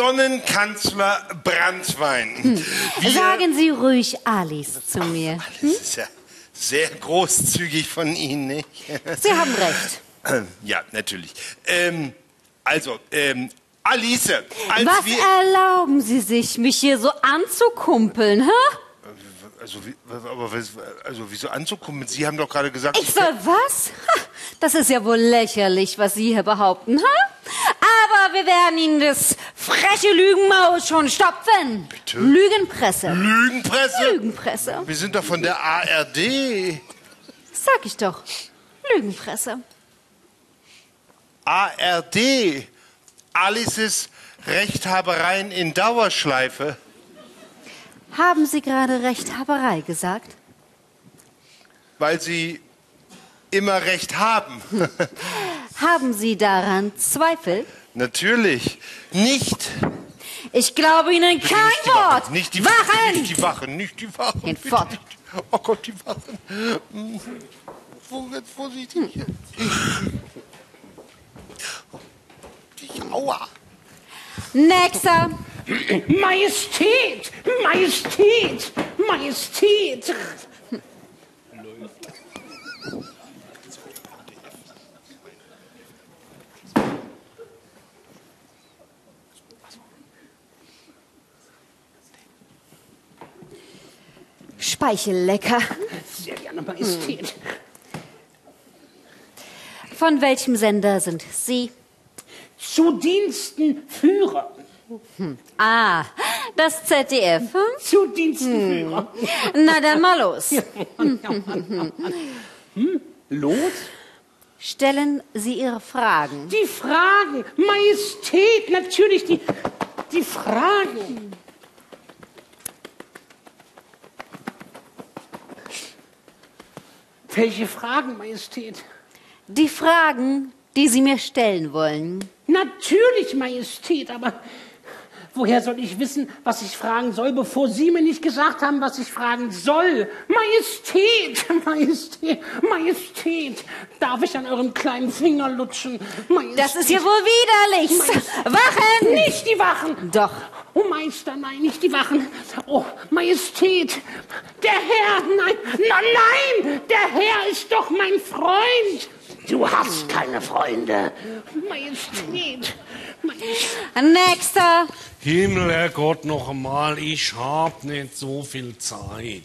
Sonnenkanzler Branntwein. Sagen Sie ruhig Alice zu mir. Das ist ja sehr großzügig von Ihnen, nicht? Sie haben recht. Ja, natürlich. Alice, als Was wir... erlauben Sie sich, mich hier so anzukumpeln, hä? Wieso anzukommen? Sie haben doch gerade gesagt... Ich soll was? Ha, das ist ja wohl lächerlich, was Sie hier behaupten, hä? Aber wir werden Ihnen das freche Lügenmaul schon stopfen. Bitte? Lügenpresse. Lügenpresse? Lügenpresse. Wir sind doch von der ARD. Sag ich doch. Lügenpresse. ARD. Alices Rechthabereien in Dauerschleife. Haben Sie gerade Rechthaberei gesagt? Weil Sie immer Recht haben. Haben Sie daran Zweifel? Natürlich. Nicht. Ich glaube Ihnen Bitte kein nicht die Wort. Nicht die Wachen! Nicht die Wachen, nicht die Wachen. Geht bitte fort. nicht. Oh Gott, die Wachen. Vorsichtig. Aua. Nächster. Majestät! Majestät! Majestät! Speichellecker. Sehr gerne, Majestät. Von welchem Sender sind Sie? Zu Diensten Führer. Ah, das ZDF. Hm? Zu Diensten Führer. Na dann mal los. Los? Stellen Sie Ihre Fragen. Die Fragen. Majestät, natürlich die Fragen. Welche Fragen, Majestät? Die Fragen, die Sie mir stellen wollen. Natürlich, Majestät, aber woher soll ich wissen, was ich fragen soll, bevor Sie mir nicht gesagt haben, was ich fragen soll? Majestät, Majestät, Majestät, darf ich an eurem kleinen Finger lutschen? Majestät. Das ist ja wohl widerlich. Wachen! Nicht die Wachen! Doch. Oh Meister, nein, nicht die Wachen. Oh, Majestät, der Herr, nein, nein, der Herr ist doch mein Freund. Du hast keine Freunde. Majestät, Majestät. Nächster. Himmel, Herrgott, noch einmal, ich hab nicht so viel Zeit.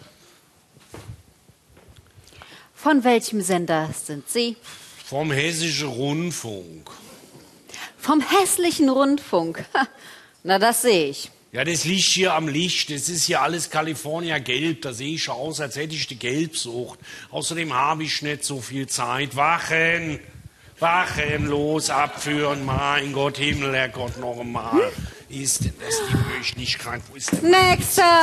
Von welchem Sender sind Sie? Vom Hessischen Rundfunk. Vom Hässlichen Rundfunk. Ha, na, das sehe ich. Ja, das liegt hier am Licht. Das ist hier alles California Gelb. Da sehe ich aus, als hätte ich die Gelbsucht. Außerdem habe ich nicht so viel Zeit. Wachen! Wachen, los, abführen. Mein Gott, Himmel, Herrgott, noch einmal. Ist denn das die Möglichkeit? Wo ist denn Nächster.